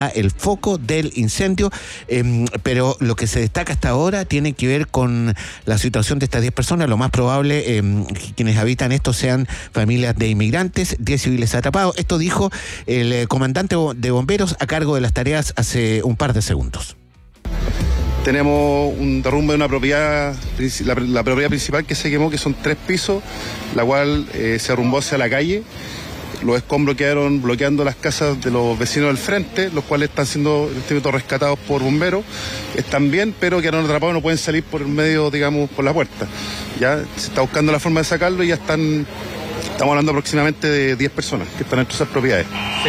el foco del incendio, pero lo que se destaca hasta ahora tiene que ver con la situación de estas 10 personas. Lo más probable que quienes habitan esto sean familias de inmigrantes, 10 civiles atrapados. Esto dijo el comandante de bomberos a cargo de las tareas hace un par de segundos. Tenemos un derrumbe de una propiedad, la propiedad principal que se quemó, que son 3 pisos, la cual se derrumbó hacia la calle. Los escombros quedaron bloqueando las casas de los vecinos del frente, los cuales están siendo en este momento rescatados por bomberos. Están bien, pero quedaron atrapados, no pueden salir por el medio, digamos, por la puerta. Ya se está buscando la forma de sacarlo y ya estamos hablando aproximadamente de 10 personas que están en esas propiedades.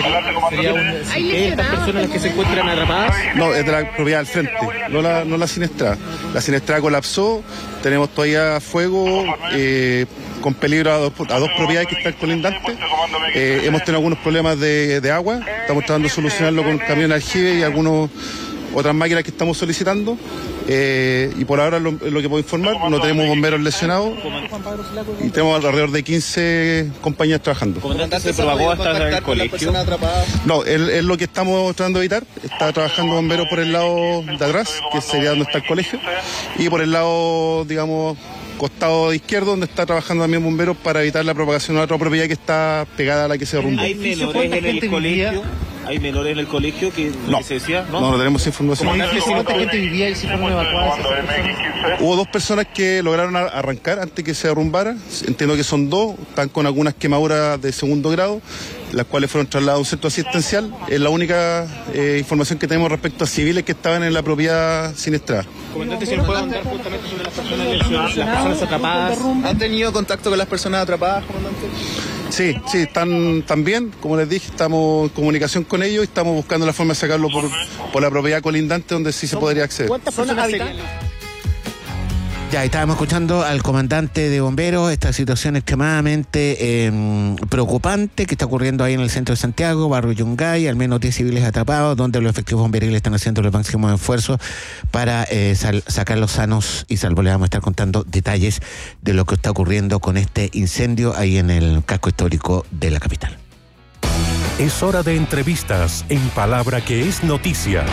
¿Sería estas personas las que se encuentran atrapadas? No, es de la propiedad del frente, no la siniestrada. La siniestrada colapsó, tenemos todavía fuego, con peligro a dos propiedades que están colindantes. Hemos tenido algunos problemas de agua, estamos tratando de solucionarlo con camión de aljibe y otras máquinas que estamos solicitando. Y por ahora lo que puedo informar, no tenemos bomberos lesionados y tenemos alrededor de 15 compañías trabajando. ¿Comandante, se propagó hasta el colegio? No, es lo que estamos tratando de evitar. Está trabajando bomberos por el lado de atrás, que sería donde está el colegio, y por el lado, digamos, costado izquierdo, donde está trabajando también bomberos para evitar la propagación a otra propiedad que está pegada a la que se derrumbó. ¿Hay menores en el colegio? ¿Hay menores en el colegio que se decía? No tenemos información. ¿Cuánta gente vivía y si fueron evacuadas? Hubo 2 personas que lograron arrancar antes que se derrumbara. Entiendo que son 2, están con algunas quemaduras de segundo grado, las cuales fueron trasladadas a un centro asistencial. Es la única información que tenemos respecto a civiles que estaban en la propiedad siniestrada. Comandante, ¿se nos puede contar justamente sobre las personas lesionadas, las personas atrapadas? ¿Han tenido contacto con las personas atrapadas, comandante? Sí, están bien. Como les dije, estamos en comunicación con ellos y estamos buscando la forma de sacarlo por la propiedad colindante donde sí se podría acceder. ¿Cuántas personas habitan? Ya, estábamos escuchando al comandante de bomberos, esta situación extremadamente preocupante que está ocurriendo ahí en el centro de Santiago, barrio Yungay, al menos 10 civiles atrapados, donde los efectivos bomberiles están haciendo los máximos esfuerzos para sacarlos sanos y salvos. Les vamos a estar contando detalles de lo que está ocurriendo con este incendio ahí en el casco histórico de la capital. Es hora de entrevistas en Palabra que es noticia.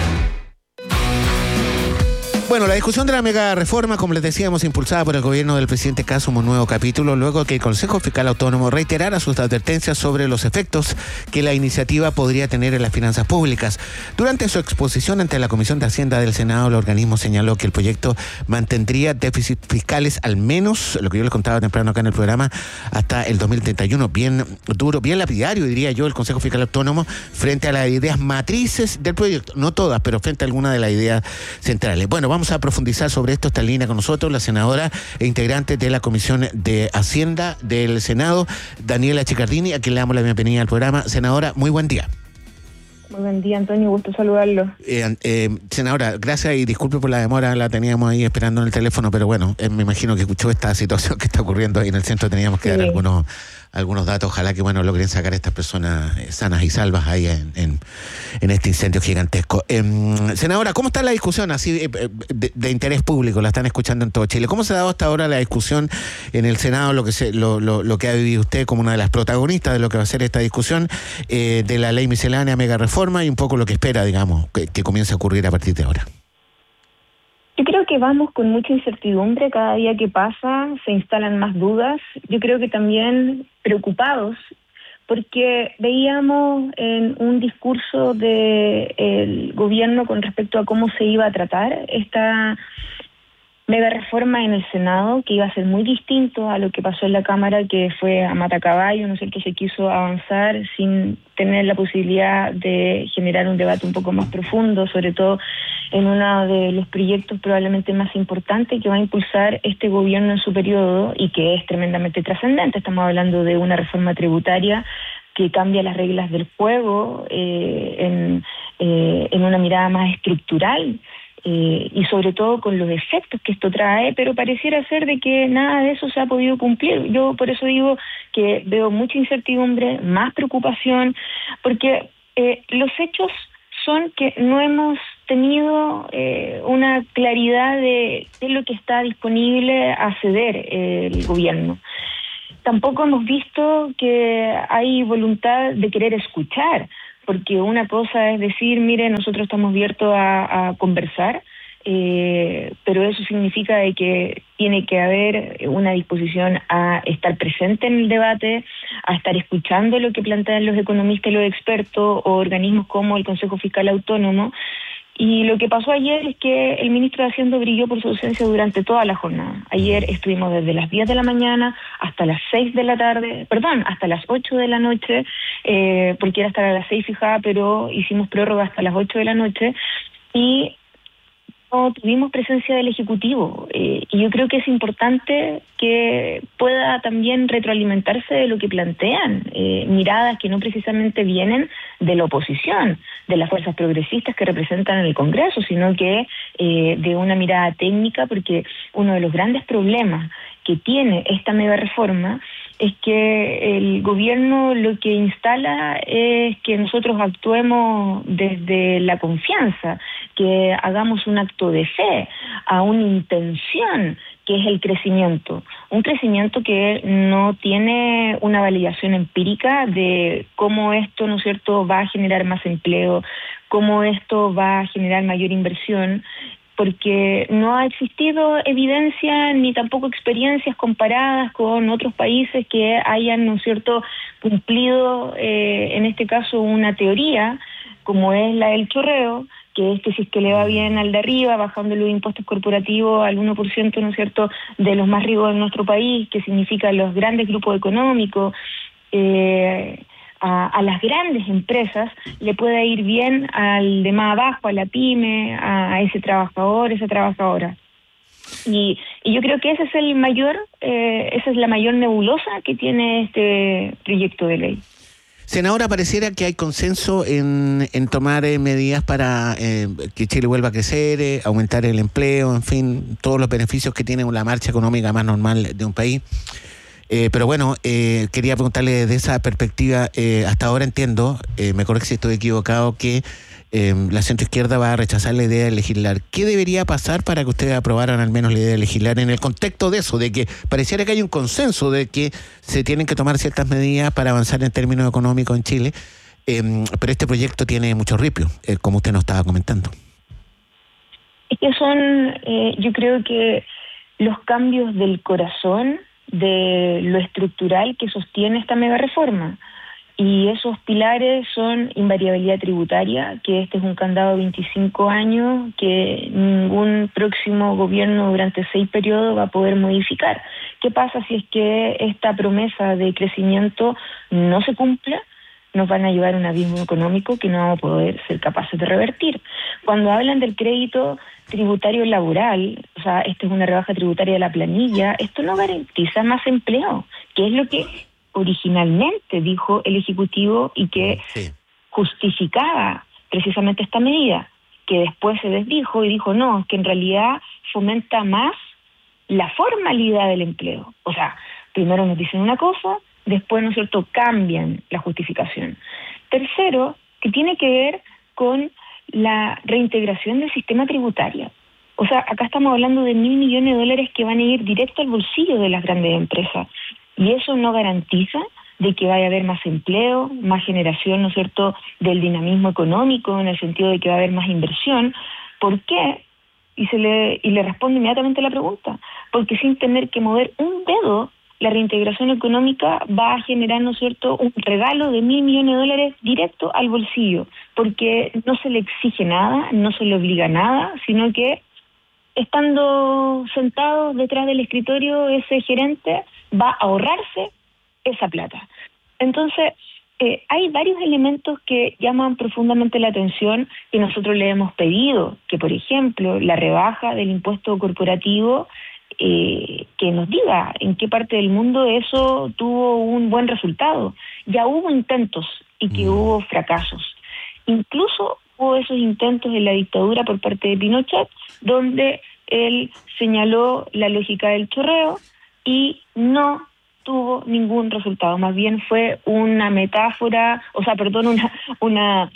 Bueno, la discusión de la mega reforma, como les decíamos, impulsada por el gobierno del presidente Kast, sumó un nuevo capítulo luego que el Consejo Fiscal Autónomo reiterara sus advertencias sobre los efectos que la iniciativa podría tener en las finanzas públicas. Durante su exposición ante la Comisión de Hacienda del Senado, el organismo señaló que el proyecto mantendría déficits fiscales al menos, lo que yo les contaba temprano acá en el programa, hasta el 2031. Bien duro, bien lapidario, diría yo, el Consejo Fiscal Autónomo frente a las ideas matrices del proyecto. No todas, pero frente a algunas de las ideas centrales. Bueno, vamos a profundizar sobre esto. Está en línea con nosotros la senadora e integrante de la Comisión de Hacienda del Senado, Daniela Chicardini, a quien le damos la bienvenida al programa. Senadora, muy buen día. Muy buen día, Antonio, gusto saludarlo. Senadora, gracias y disculpe por la demora, la teníamos ahí esperando en el teléfono, pero bueno, me imagino que escuchó esta situación que está ocurriendo ahí en el centro, teníamos que dar algunos datos, ojalá que logren sacar a estas personas sanas y salvas ahí en este incendio gigantesco. Senadora, ¿cómo está la discusión así de interés público? La están escuchando en todo Chile. ¿Cómo se ha dado hasta ahora la discusión en el Senado, lo que ha vivido usted como una de las protagonistas de lo que va a ser esta discusión de la ley miscelánea mega reforma y un poco lo que espera, digamos, que comience a ocurrir a partir de ahora? Yo creo que vamos con mucha incertidumbre, cada día que pasa se instalan más dudas, yo creo que también preocupados, porque veíamos en un discurso del gobierno con respecto a cómo se iba a tratar esta mega reforma en el Senado, que iba a ser muy distinto a lo que pasó en la Cámara, que fue a matacaballo, ¿no es cierto? Se quiso avanzar sin tener la posibilidad de generar un debate un poco más profundo, sobre todo en uno de los proyectos probablemente más importantes que va a impulsar este gobierno en su periodo y que es tremendamente trascendente. Estamos hablando de una reforma tributaria que cambia las reglas del juego en una mirada más estructural, y sobre todo con los efectos que esto trae, pero pareciera ser de que nada de eso se ha podido cumplir. Yo por eso digo que veo mucha incertidumbre, más preocupación, porque los hechos son que no hemos tenido una claridad de lo que está disponible a ceder el gobierno. Tampoco hemos visto que hay voluntad de querer escuchar, porque una cosa es decir, mire, nosotros estamos abiertos a conversar, pero eso significa de que tiene que haber una disposición a estar presente en el debate, a estar escuchando lo que plantean los economistas y los expertos o organismos como el Consejo Fiscal Autónomo. Y lo que pasó ayer es que el ministro de Hacienda brilló por su ausencia durante toda la jornada. Ayer estuvimos desde las 10 de la mañana hasta las 6 de la tarde, hasta las 8 de la noche, porque era hasta las 6 fijada, pero hicimos prórroga hasta las 8 de la noche, y no tuvimos presencia del Ejecutivo, y yo creo que es importante que pueda también retroalimentarse de lo que plantean, miradas que no precisamente vienen de la oposición, de las fuerzas progresistas que representan en el Congreso, sino que de una mirada técnica, porque uno de los grandes problemas que tiene esta mega reforma es que el gobierno lo que instala es que nosotros actuemos desde la confianza, que hagamos un acto de fe, a una intención que es el crecimiento. Un crecimiento que no tiene una validación empírica de cómo esto, ¿no es cierto?, va a generar más empleo, cómo esto va a generar mayor inversión, porque no ha existido evidencia ni tampoco experiencias comparadas con otros países que hayan, ¿no es cierto?, cumplido, en este caso, una teoría como es la del chorreo, que es que si es que le va bien al de arriba, bajando los impuestos corporativos al 1%, ¿no es cierto?, de los más ricos de nuestro país, que significa los grandes grupos económicos, a las grandes empresas, le puede ir bien al de más abajo, a la pyme, a ese trabajador, esa trabajadora. Y yo creo que ese es esa es la mayor nebulosa que tiene este proyecto de ley. Senadora, pareciera que hay consenso en tomar medidas para que Chile vuelva a crecer, aumentar el empleo, en fin, todos los beneficios que tiene la marcha económica más normal de un país. Pero bueno, quería preguntarle desde esa perspectiva, hasta ahora entiendo, me corrijo si estoy equivocado, que la centroizquierda va a rechazar la idea de legislar. ¿Qué debería pasar para que ustedes aprobaran al menos la idea de legislar en el contexto de eso, de que pareciera que hay un consenso de que se tienen que tomar ciertas medidas para avanzar en términos económicos en Chile, pero este proyecto tiene mucho ripio, como usted nos estaba comentando? Es que yo creo que los cambios del corazón de lo estructural que sostiene esta mega reforma. Y esos pilares son invariabilidad tributaria, que este es un candado de 25 años que ningún próximo gobierno durante 6 periodos va a poder modificar. ¿Qué pasa si es que esta promesa de crecimiento no se cumple? Nos van a llevar a un abismo económico que no vamos a poder ser capaces de revertir. Cuando hablan del crédito tributario laboral, o sea, esta es una rebaja tributaria de la planilla, esto no garantiza más empleo, que es lo que originalmente dijo el Ejecutivo y que justificaba precisamente esta medida, que después se desdijo y dijo no, que en realidad fomenta más la formalidad del empleo. O sea, primero nos dicen una cosa, después, ¿no es cierto?, cambian la justificación. Tercero, que tiene que ver con la reintegración del sistema tributario. O sea, acá estamos hablando de $1.000 millones que van a ir directo al bolsillo de las grandes empresas. Y eso no garantiza de que vaya a haber más empleo, más generación, ¿no es cierto?, del dinamismo económico, en el sentido de que va a haber más inversión. ¿Por qué? Y le respondo inmediatamente la pregunta. Porque sin tener que mover un dedo, la reintegración económica va a generar, ¿no es cierto?, un regalo de $1.000 millones directo al bolsillo, porque no se le exige nada, no se le obliga nada, sino que estando sentado detrás del escritorio, ese gerente va a ahorrarse esa plata. Entonces, hay varios elementos que llaman profundamente la atención que nosotros le hemos pedido, que por ejemplo, la rebaja del impuesto corporativo, que nos diga en qué parte del mundo eso tuvo un buen resultado. Ya hubo intentos y que hubo fracasos. Incluso hubo esos intentos en la dictadura por parte de Pinochet, donde él señaló la lógica del chorreo y no tuvo ningún resultado, más bien fue una metáfora, una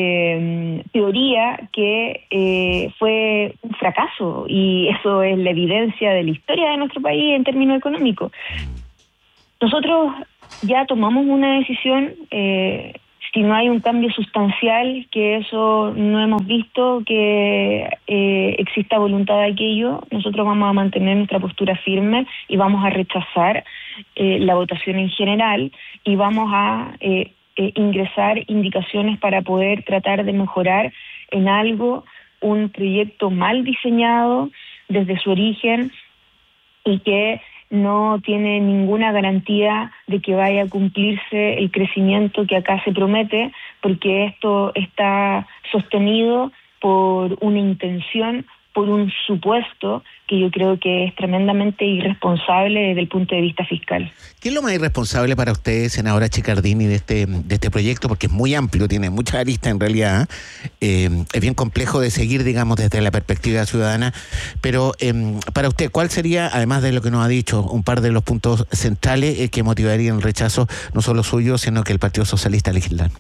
teoría que fue un fracaso, y eso es la evidencia de la historia de nuestro país en términos económicos. Nosotros ya tomamos una decisión, si no hay un cambio sustancial, que eso no hemos visto que exista voluntad de aquello, nosotros vamos a mantener nuestra postura firme y vamos a rechazar la votación en general y vamos a ingresar indicaciones para poder tratar de mejorar en algo un proyecto mal diseñado desde su origen y que no tiene ninguna garantía de que vaya a cumplirse el crecimiento que acá se promete, porque esto está sostenido por una intención, por un supuesto que yo creo que es tremendamente irresponsable desde el punto de vista fiscal. ¿Qué es lo más irresponsable para ustedes, senadora Chiccardini, de este proyecto? Porque es muy amplio, tiene muchas aristas en realidad. Es bien complejo de seguir, digamos, desde la perspectiva ciudadana. Pero para usted, ¿cuál sería, además de lo que nos ha dicho, un par de los puntos centrales que motivarían el rechazo, no solo suyo, sino que el Partido Socialista legislar?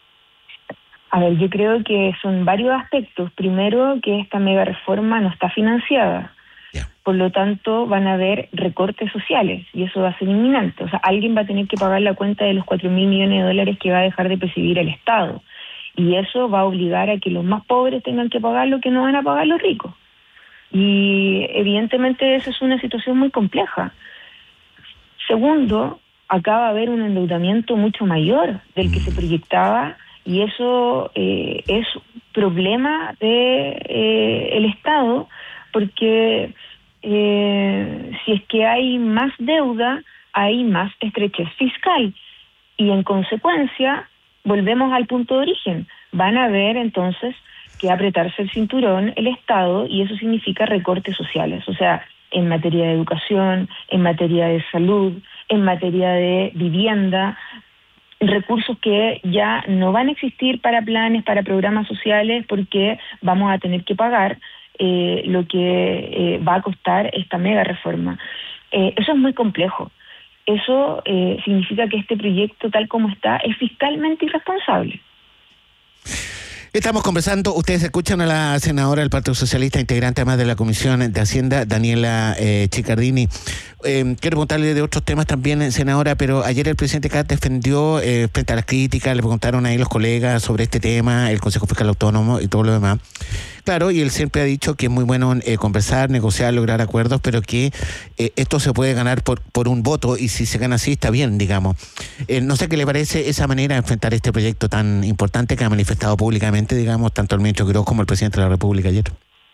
A ver, yo creo que son varios aspectos. Primero, que esta mega reforma no está financiada. Yeah. Por lo tanto, van a haber recortes sociales y eso va a ser inminente. O sea, alguien va a tener que pagar la cuenta de los 4.000 millones de dólares que va a dejar de percibir el Estado. Y eso va a obligar a que los más pobres tengan que pagar lo que no van a pagar los ricos. Y evidentemente esa es una situación muy compleja. Segundo, acá va a haber un endeudamiento mucho mayor del que se proyectaba. Y eso es problema de el Estado, porque si es que hay más deuda, hay más estrechez fiscal. Y en consecuencia, volvemos al punto de origen. Van a haber entonces que apretarse el cinturón el Estado, y eso significa recortes sociales. O sea, en materia de educación, en materia de salud, en materia de vivienda, recursos que ya no van a existir para planes, para programas sociales, porque vamos a tener que pagar lo que va a costar esta mega reforma. Eso es muy complejo. Eso significa que este proyecto, tal como está, es fiscalmente irresponsable. Estamos conversando, ustedes escuchan a la senadora del Partido Socialista, integrante además de la Comisión de Hacienda, Daniela Chiccardini. Quiero preguntarle de otros temas también, senadora, pero ayer el presidente Kast defendió frente a las críticas, le preguntaron ahí los colegas sobre este tema, el Consejo Fiscal Autónomo y todo lo demás. Claro, y él siempre ha dicho que es muy bueno conversar, negociar, lograr acuerdos, pero que esto se puede ganar por un voto, y si se gana así está bien, digamos. No sé qué le parece esa manera de enfrentar este proyecto tan importante que ha manifestado públicamente, digamos, tanto el ministro Quiroz como el presidente de la República ayer.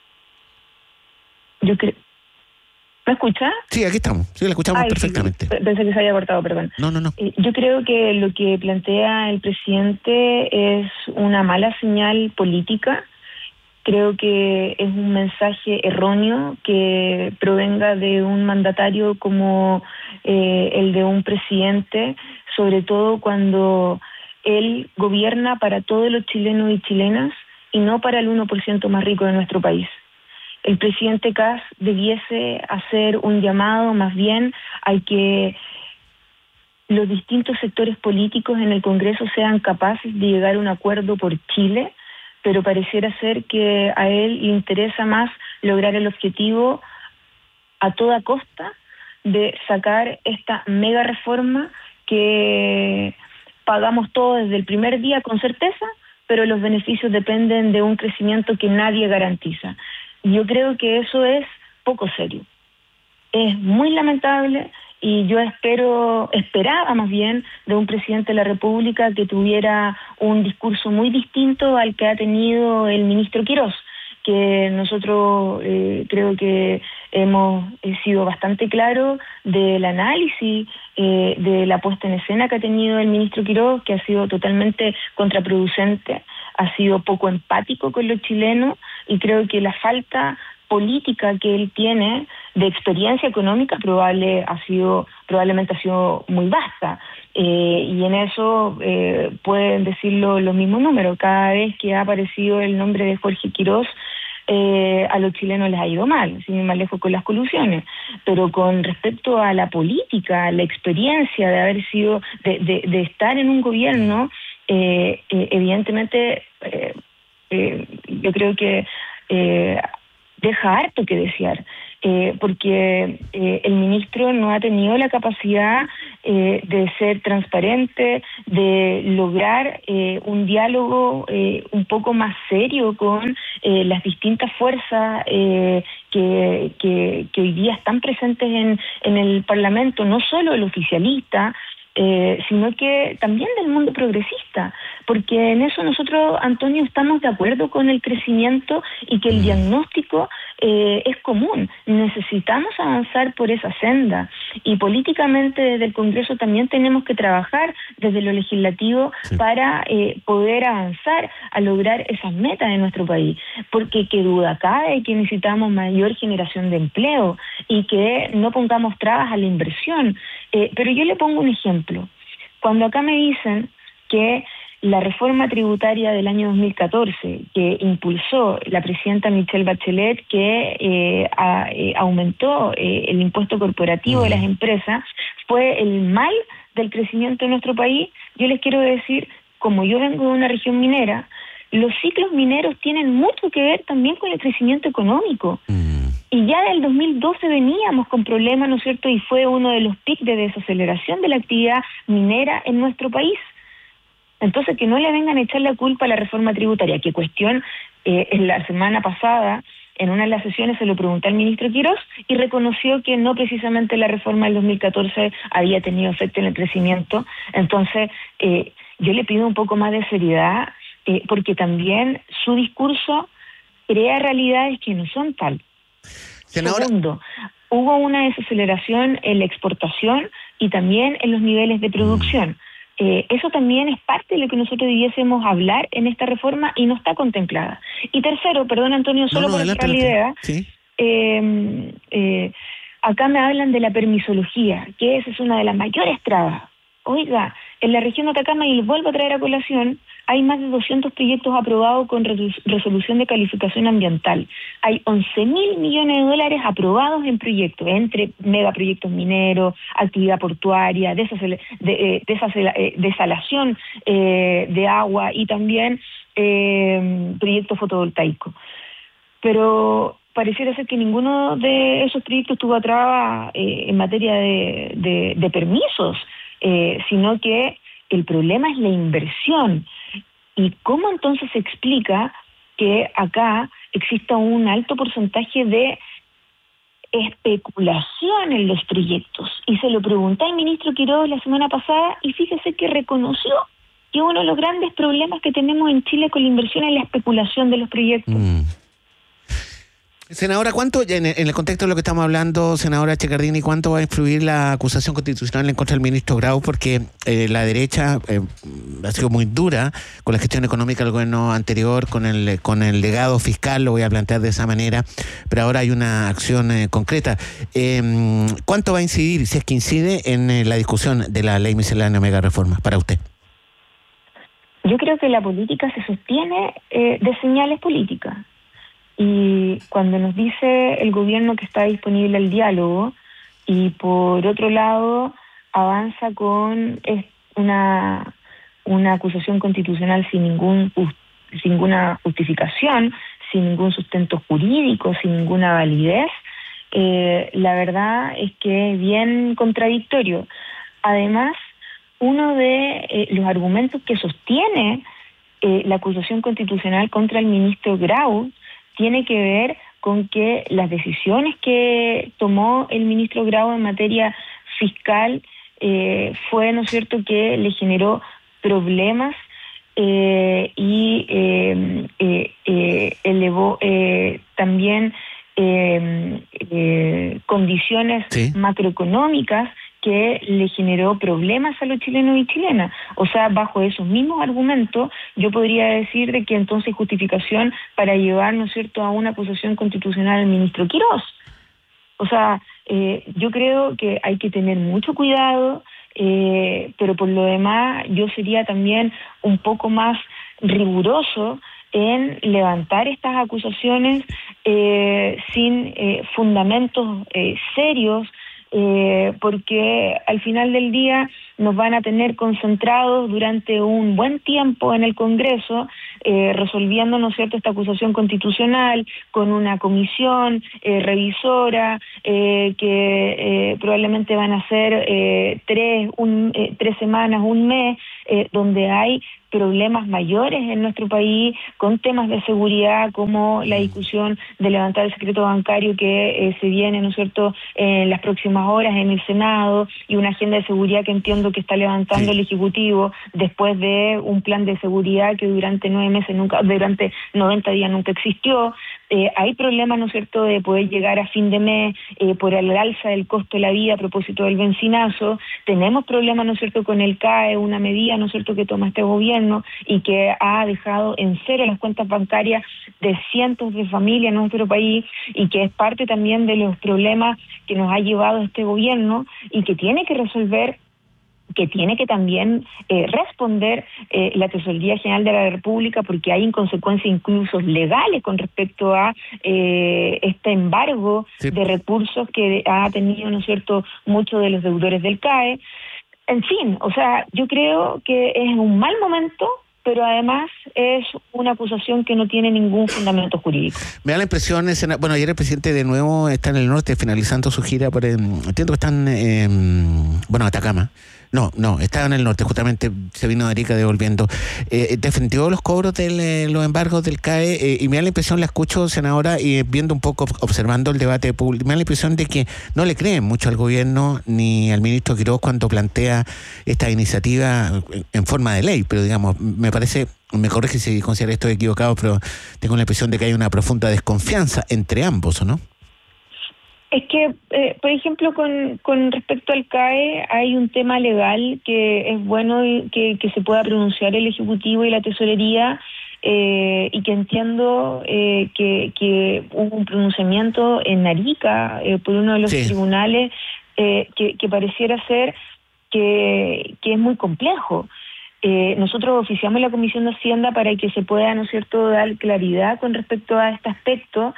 Yo creo... ¿Me escucha? Sí, aquí estamos. Sí, la escuchamos perfectamente. Sí, pensé que se había cortado, perdón. No. Yo creo que lo que plantea el presidente es una mala señal política. Creo que es un mensaje erróneo que provenga de un mandatario como el de un presidente, sobre todo cuando él gobierna para todos los chilenos y chilenas y no para el 1% más rico de nuestro país. El presidente Kast debiese hacer un llamado más bien a que los distintos sectores políticos en el Congreso sean capaces de llegar a un acuerdo por Chile, pero pareciera ser que a él le interesa más lograr el objetivo a toda costa de sacar esta mega reforma que pagamos todos desde el primer día con certeza, pero los beneficios dependen de un crecimiento que nadie garantiza. Yo creo que eso es poco serio. Es muy lamentable y yo esperaba más bien de un presidente de la República que tuviera un discurso muy distinto al que ha tenido el ministro Quiroz, que nosotros creo que hemos sido bastante claros del análisis de la puesta en escena que ha tenido el ministro Quiroz, que ha sido totalmente contraproducente, ha sido poco empático con los chilenos, y creo que la falta política que él tiene de experiencia económica probablemente ha sido muy vasta, y en eso pueden decirlo los mismos números. Cada vez que ha aparecido el nombre de Jorge Quiroz, a los chilenos les ha ido mal, sin ir más lejos con las colusiones, pero con respecto a la política, la experiencia de haber sido, de estar en un gobierno, evidentemente yo creo que deja harto que desear. porque el ministro no ha tenido la capacidad de ser transparente, de lograr un diálogo un poco más serio con las distintas fuerzas que hoy día están presentes en el Parlamento, no solo el oficialista, sino que también del mundo progresista, porque en eso nosotros, Antonio, estamos de acuerdo con el crecimiento y que el diagnóstico es común. Necesitamos avanzar por esa senda y políticamente desde el Congreso también tenemos que trabajar desde lo legislativo para poder avanzar a lograr esas metas en nuestro país, porque qué duda cabe que necesitamos mayor generación de empleo y que no pongamos trabas a la inversión. Pero yo le pongo un ejemplo. Cuando acá me dicen que la reforma tributaria del año 2014 que impulsó la presidenta Michelle Bachelet, que aumentó el impuesto corporativo de las empresas, fue el mal del crecimiento de nuestro país, yo les quiero decir, como yo vengo de una región minera, los ciclos mineros tienen mucho que ver también con el crecimiento económico. Y ya del 2012 veníamos con problemas, ¿no es cierto? Y fue uno de los picos de desaceleración de la actividad minera en nuestro país. Entonces, que no le vengan a echar la culpa a la reforma tributaria, que cuestión, en la semana pasada, en una de las sesiones se lo pregunté al ministro Quirós y reconoció que no precisamente la reforma del 2014 había tenido efecto en el crecimiento. Entonces, yo le pido un poco más de seriedad, porque también su discurso crea realidades que no son tal. Senadora. Segundo, hubo una desaceleración en la exportación y también en los niveles de producción. Eso también es parte de lo que nosotros debiésemos hablar en esta reforma y no está contemplada. Y tercero, perdón Antonio, solo por cerrar la idea, ¿sí? Acá me hablan de la permisología, que esa es una de las mayores trabas. Oiga, en la región de Atacama, y les vuelvo a traer a colación, hay más de 200 proyectos aprobados con resolución de calificación ambiental. Hay 11.000 millones de dólares aprobados en proyectos, entre megaproyectos mineros, actividad portuaria, desalación de agua y también proyectos fotovoltaicos. Pero pareciera ser que ninguno de esos proyectos tuvo traba en materia de permisos, sino que el problema es la inversión. ¿Y cómo entonces se explica que acá exista un alto porcentaje de especulación en los proyectos? Y se lo pregunté al ministro Quirós la semana pasada y fíjese que reconoció que uno de los grandes problemas que tenemos en Chile con la inversión es la especulación de los proyectos. Senadora, ¿cuánto, en el contexto de lo que estamos hablando, senadora Checardini, cuánto va a influir la acusación constitucional en contra del ministro Grau? Porque la derecha ha sido muy dura con la gestión económica del gobierno anterior, con el legado fiscal, lo voy a plantear de esa manera, pero ahora hay una acción concreta. ¿Cuánto va a incidir, si es que incide, en la discusión de la ley miscelánea mega reforma para usted? Yo creo que la política se sostiene de señales políticas. Y cuando nos dice el gobierno que está disponible al diálogo y por otro lado avanza con una acusación constitucional sin ninguna justificación, sin ningún sustento jurídico, sin ninguna validez, la verdad es que es bien contradictorio. Además, uno de los argumentos que sostiene la acusación constitucional contra el ministro Grau tiene que ver con que las decisiones que tomó el ministro Grau en materia fiscal fue, ¿no es cierto?, que le generó problemas y elevó también condiciones macroeconómicas que le generó problemas a los chilenos y chilenas. O sea, bajo esos mismos argumentos, yo podría decir de que entonces justificación para llevar, ¿no es cierto?, a una acusación constitucional al ministro Quirós. O sea, yo creo que hay que tener mucho cuidado, pero por lo demás yo sería también un poco más riguroso en levantar estas acusaciones sin fundamentos serios, porque al final del día nos van a tener concentrados durante un buen tiempo en el Congreso resolviendo, ¿no es cierto?, esta acusación constitucional con una comisión revisora que probablemente van a ser 3 semanas, un mes, donde hay problemas mayores en nuestro país con temas de seguridad como la discusión de levantar el secreto bancario que se viene, ¿no es cierto?, en las próximas horas en el Senado, y una agenda de seguridad que entiendo que está levantando el Ejecutivo después de un plan de seguridad que durante 90 días nunca existió. Hay problemas, ¿no es cierto?, de poder llegar a fin de mes por el alza del costo de la vida a propósito del bencinazo. Tenemos problemas, ¿no es cierto?, con el CAE, una medida, ¿no es cierto?, que toma este gobierno y que ha dejado en cero las cuentas bancarias de cientos de familias en nuestro país, y que es parte también de los problemas que nos ha llevado este gobierno y que tiene que resolver, que tiene que también responder la Tesorería General de la República, porque hay inconsecuencias incluso legales con respecto a este embargo de recursos que ha tenido, ¿no es cierto?, muchos de los deudores del CAE. En fin, o sea, yo creo que es un mal momento, pero además es una acusación que no tiene ningún fundamento jurídico. Me da la impresión, bueno, ayer el presidente de nuevo está en el norte finalizando su gira por, entiendo que están, Atacama. No, estaba en el norte, justamente se vino de Arica devolviendo. Defendió los cobros de los embargos del CAE, y me da la impresión, la escucho, senadora, y viendo un poco, observando el debate público, me da la impresión de que no le creen mucho al gobierno ni al ministro Quiroz cuando plantea esta iniciativa en forma de ley, pero digamos, me parece, me corrige si considero esto equivocado, pero tengo la impresión de que hay una profunda desconfianza entre ambos, ¿o no? Es que, por ejemplo, con respecto al CAE, hay un tema legal que es bueno que se pueda pronunciar el Ejecutivo y la Tesorería, y que entiendo que hubo un pronunciamiento en Arica por uno de los tribunales que pareciera ser que es muy complejo. Nosotros oficiamos la Comisión de Hacienda para que se pueda, ¿no es cierto?, dar claridad con respecto a este aspecto,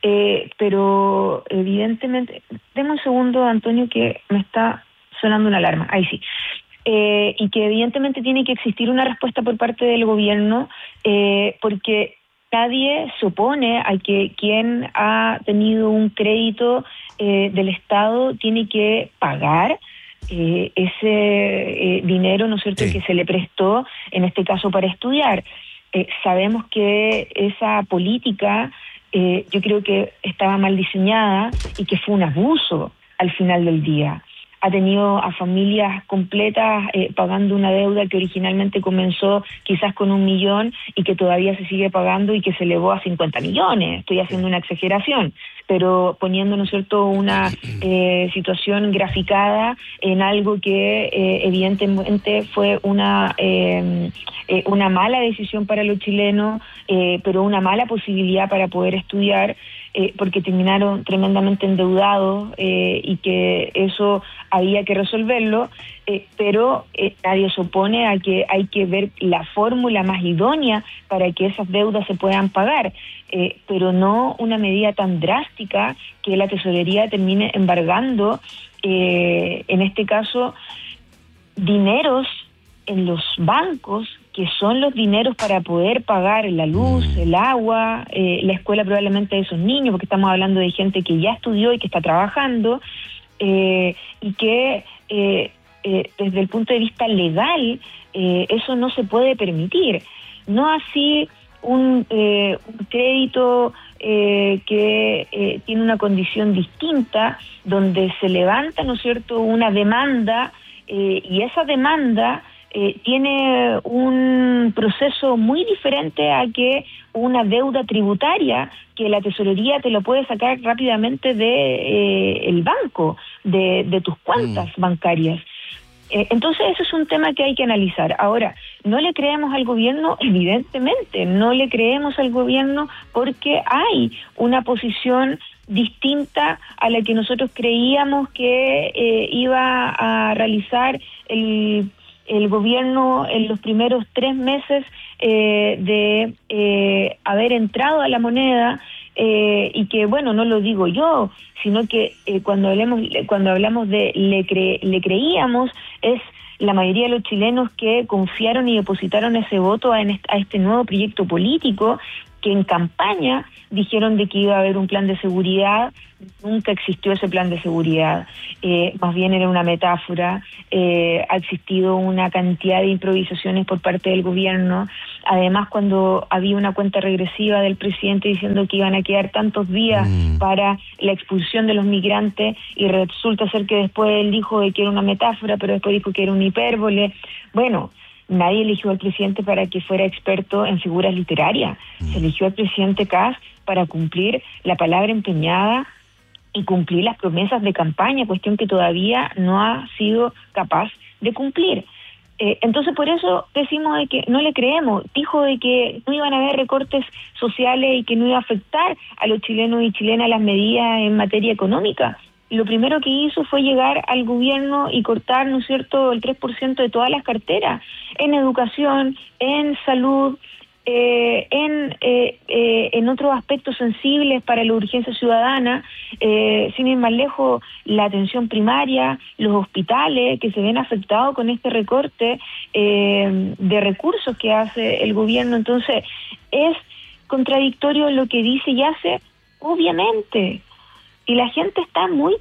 pero evidentemente, deme un segundo, Antonio, que me está sonando una alarma, ahí sí, y que evidentemente tiene que existir una respuesta por parte del gobierno, porque nadie se opone a que quien ha tenido un crédito del Estado tiene que pagar ese dinero, ¿no es cierto?, que se le prestó, en este caso para estudiar. Sabemos que esa política yo creo que estaba mal diseñada y que fue un abuso al final del día. Ha tenido a familias completas pagando una deuda que originalmente comenzó quizás con 1 millón y que todavía se sigue pagando y que se elevó a 50 millones. Estoy haciendo una exageración, pero poniendo, ¿no es cierto?, una situación graficada en algo que evidentemente fue una mala decisión para los chilenos, pero una mala posibilidad para poder estudiar, porque terminaron tremendamente endeudados, y que eso había que resolverlo, pero nadie se opone a que hay que ver la fórmula más idónea para que esas deudas se puedan pagar, pero no una medida tan drástica que la Tesorería termine embargando, en este caso, dineros en los bancos, que son los dineros para poder pagar la luz, el agua, la escuela probablemente de esos niños, porque estamos hablando de gente que ya estudió y que está trabajando, y que desde el punto de vista legal eso no se puede permitir. No así un crédito que tiene una condición distinta, donde se levanta, ¿no es cierto?, una demanda, y esa demanda tiene un proceso muy diferente a que una deuda tributaria que la Tesorería te lo puede sacar rápidamente de el banco, de tus cuentas bancarias. Entonces eso es un tema que hay que analizar. Ahora, ¿no le creemos al gobierno? Evidentemente, no le creemos al gobierno porque hay una posición distinta a la que nosotros creíamos que iba a realizar el gobierno en los primeros 3 meses de haber entrado a la moneda, y que, bueno, no lo digo yo, sino que cuando hablamos de le creíamos, es la mayoría de los chilenos que confiaron y depositaron ese voto a este nuevo proyecto político, que en campaña dijeron de que iba a haber un plan de seguridad. Nunca existió ese plan de seguridad, más bien era una metáfora. Ha existido una cantidad de improvisaciones por parte del gobierno. Además, cuando había una cuenta regresiva del presidente diciendo que iban a quedar tantos días para la expulsión de los migrantes, y resulta ser que después él dijo de que era una metáfora, pero después dijo que era una hipérbole. Bueno, nadie eligió al presidente para que fuera experto en figuras literarias. Se eligió al presidente Kast para cumplir la palabra empeñada y cumplir las promesas de campaña, cuestión que todavía no ha sido capaz de cumplir. Entonces, por eso decimos de que no le creemos. Dijo de que no iban a haber recortes sociales y que no iba a afectar a los chilenos y chilenas las medidas en materia económica. Lo primero que hizo fue llegar al gobierno y cortar, ¿no es cierto?, el 3% de todas las carteras, en educación, en salud, en otros aspectos sensibles para la urgencia ciudadana, sin ir más lejos, la atención primaria, los hospitales que se ven afectados con este recorte de recursos que hace el gobierno. Entonces, es contradictorio lo que dice y hace, obviamente. Y la gente está muy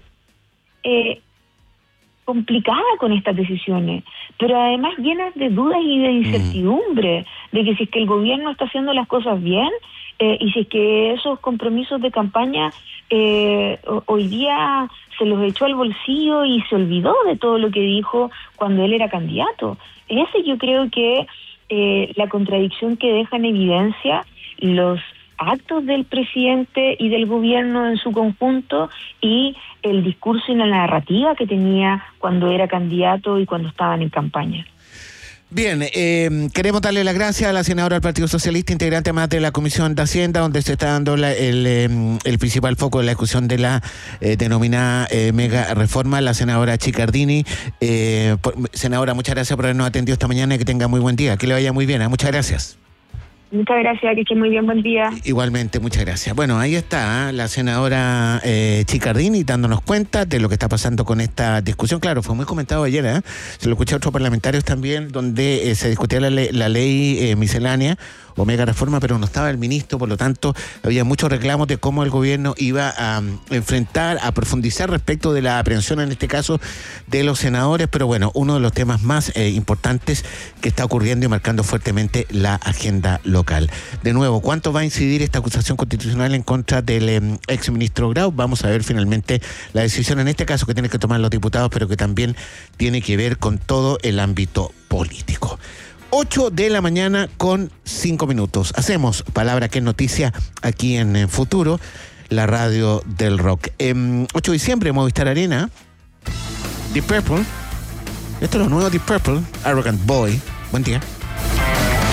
complicada con estas decisiones, pero además llenas de dudas y de incertidumbre, de que si es que el gobierno está haciendo las cosas bien, y si es que esos compromisos de campaña hoy día se los echó al bolsillo y se olvidó de todo lo que dijo cuando él era candidato. Ese yo creo que la contradicción que deja en evidencia los actos del presidente y del gobierno en su conjunto, y el discurso y la narrativa que tenía cuando era candidato y cuando estaban en campaña. Bien, queremos darle las gracias a la senadora del Partido Socialista, integrante más de la Comisión de Hacienda, donde se está dando el principal foco de la discusión de la denominada mega reforma, la senadora Chiccardini. Senadora, muchas gracias por habernos atendido esta mañana y que tenga muy buen día. Que le vaya muy bien. Muchas gracias. Muchas gracias, que esté muy bien, buen día. Igualmente, muchas gracias. Bueno, ahí está la senadora Chiccardini dándonos cuenta de lo que está pasando con esta discusión. Claro, fue muy comentado ayer, se lo escuché a otros parlamentarios también, donde se discutía la ley miscelánea o mega reforma, pero no estaba el ministro, por lo tanto había muchos reclamos de cómo el gobierno iba a enfrentar, a profundizar respecto de la aprehensión, en este caso, de los senadores. Pero bueno, uno de los temas más importantes que está ocurriendo y marcando fuertemente la agenda local. De nuevo, ¿cuánto va a incidir esta acusación constitucional en contra del exministro Grau? Vamos a ver finalmente la decisión, en este caso, que tienen que tomar los diputados, pero que también tiene que ver con todo el ámbito político. 8 de la mañana con 5 minutos. Hacemos Palabra que es Noticia aquí en Futuro, la radio del rock. 8 de diciembre, Movistar Arena, Deep Purple. Esto es lo nuevo Deep Purple, Arrogant Boy. Buen día.